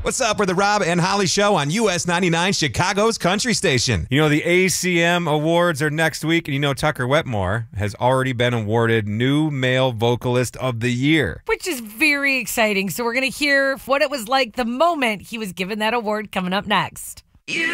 What's up? We're the Rob and Holly Show on US 99, Chicago's country station. You know, the ACM Awards are next week, and you know Tucker Wetmore has already been awarded New Male Vocalist of the Year. Which is very exciting. So we're going to hear what it was like the moment he was given that award coming up next.